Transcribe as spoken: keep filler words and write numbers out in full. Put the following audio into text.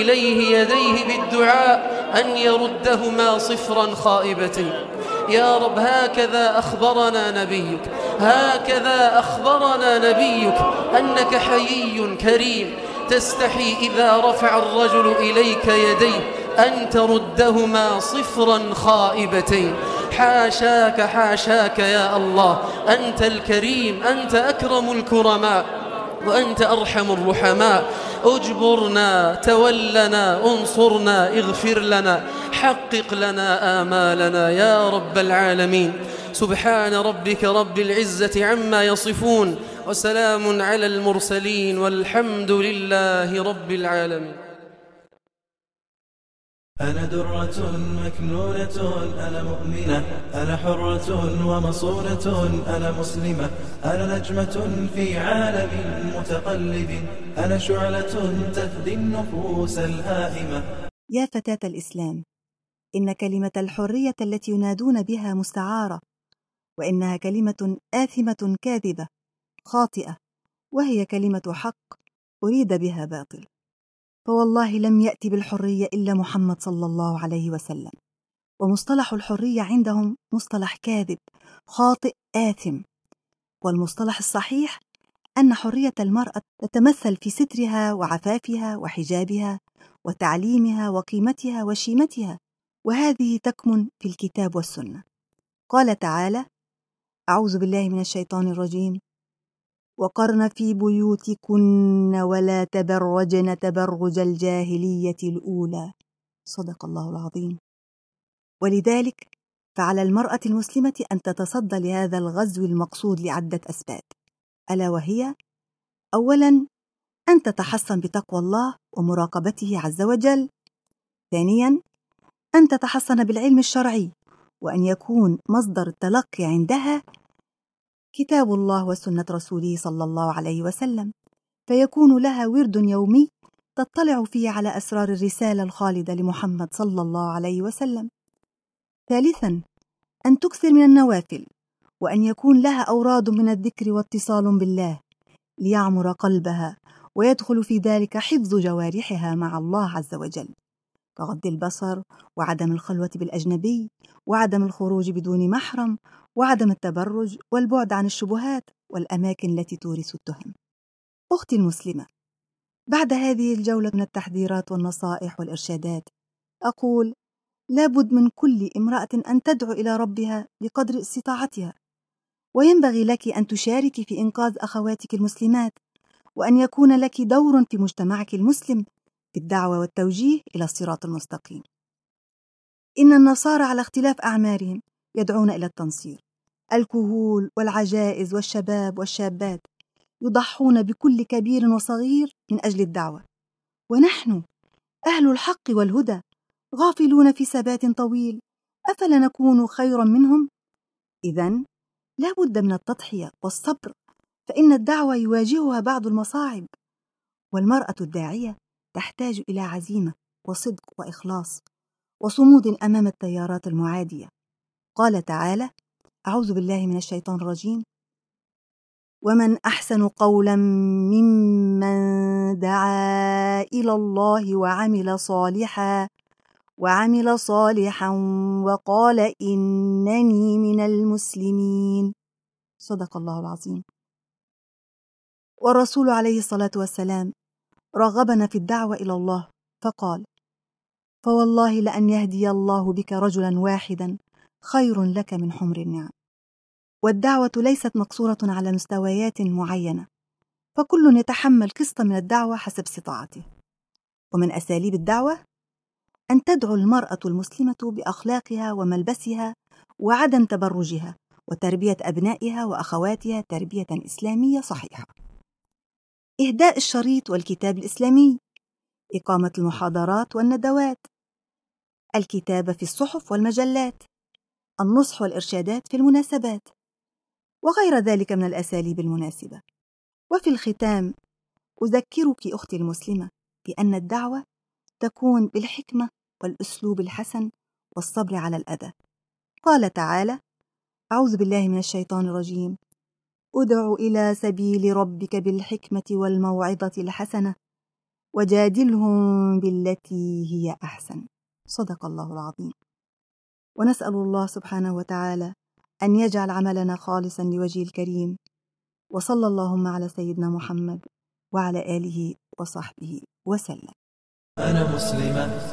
إليه يديه بالدعاء أن يردهما صفرا خائبتين. يا رب هكذا أخبرنا نبيك، هكذا أخبرنا نبيك أنك حيي كريم تستحي إذا رفع الرجل إليك يديه أن تردهما صفرا خائبتين. حاشاك حاشاك يا الله، أنت الكريم، أنت أكرم الكرماء، وأنت أرحم الرحماء. أجبرنا، تولنا، انصرنا، اغفر لنا، حقق لنا آمالنا يا رب العالمين. سبحان ربك رب العزة عما يصفون، وسلام على المرسلين، والحمد لله رب العالمين. أنا درة مكنونة، أنا مؤمنة، أنا حرة ومصونة، أنا مسلمة، أنا نجمة في عالم متقلب، أنا شعلة تهدي النفوس الهائمة. يا فتاة الإسلام، إن كلمة الحرية التي ينادون بها مستعارة، وإنها كلمة آثمة كاذبة خاطئة، وهي كلمة حق أريد بها باطل. فوالله لم يأتي بالحرية إلا محمد صلى الله عليه وسلم، ومصطلح الحرية عندهم مصطلح كاذب خاطئ آثم. والمصطلح الصحيح أن حرية المرأة تتمثل في سترها وعفافها وحجابها وتعليمها وقيمتها وشيمتها، وهذه تكمن في الكتاب والسنة. قال تعالى: أعوذ بالله من الشيطان الرجيم: وقرن في بيوتكن ولا تبرجن تبرج الجاهلية الأولى. صدق الله العظيم. ولذلك فعلى المرأة المسلمة أن تتصدى لهذا الغزو المقصود لعدة أسباب، ألا وهي: أولاً أن تتحصن بتقوى الله ومراقبته عز وجل. ثانياً أن تتحصن بالعلم الشرعي، وأن يكون مصدر التلقي عندها كتاب الله وسنة رسوله صلى الله عليه وسلم، فيكون لها ورد يومي تطلع فيه على أسرار الرسالة الخالدة لمحمد صلى الله عليه وسلم. ثالثاً أن تكثر من النوافل، وأن يكون لها أوراد من الذكر واتصال بالله ليعمر قلبها، ويدخل في ذلك حفظ جوارحها مع الله عز وجل، كغض البصر، وعدم الخلوة بالأجنبي، وعدم الخروج بدون محرم، وعدم التبرج، والبعد عن الشبهات والأماكن التي تورث التهم. أختي المسلمة، بعد هذه الجولة من التحذيرات والنصائح والإرشادات، أقول: لابد من كل امرأة أن تدعو إلى ربها بقدر استطاعتها، وينبغي لك أن تشاركي في إنقاذ أخواتك المسلمات، وأن يكون لك دور في مجتمعك المسلم في الدعوة والتوجيه إلى الصراط المستقيم. إن النصارى على اختلاف أعمارهم يدعون إلى التنصير، الكهول والعجائز والشباب والشابات يضحون بكل كبير وصغير من أجل الدعوة، ونحن أهل الحق والهدى غافلون في ثبات طويل، أفلا نكون خيرا منهم؟ إذن لا بد من التضحية والصبر، فإن الدعوة يواجهها بعض المصاعب، والمرأة الداعية تحتاج إلى عزيمة وصدق وإخلاص وصمود أمام التيارات المعادية. قال تعالى: أعوذ بالله من الشيطان الرجيم: ومن أحسن قولا ممن دعا إلى الله وعمل صالحا وعمل صالحا وقال إنني من المسلمين. صدق الله العظيم. والرسول عليه الصلاة والسلام رغبنا في الدعوة إلى الله فقال: فوالله لأن يهدي الله بك رجلا واحدا خير لك من حمر النعم. والدعوة ليست مقصورة على مستويات معينة، فكل يتحمل قسطا من الدعوة حسب استطاعته. ومن أساليب الدعوة أن تدعو المرأة المسلمة بأخلاقها وملبسها وعدم تبرجها، وتربية أبنائها وأخواتها تربية إسلامية صحيحة. إهداء الشريط والكتاب الإسلامي، إقامة المحاضرات والندوات، الكتابة في الصحف والمجلات، النصح والإرشادات في المناسبات، وغير ذلك من الأساليب المناسبة. وفي الختام أذكرك أختي المسلمة بأن الدعوة تكون بالحكمة والأسلوب الحسن والصبر على الأذى. قال تعالى: أعوذ بالله من الشيطان الرجيم: ادع إلى سبيل ربك بالحكمة والموعظة الحسنة وجادلهم بالتي هي أحسن. صدق الله العظيم. ونسأل الله سبحانه وتعالى أن يجعل عملنا خالصا لوجهه الكريم. وصلى اللهم على سيدنا محمد وعلى آله وصحبه وسلم. أنا مسلمة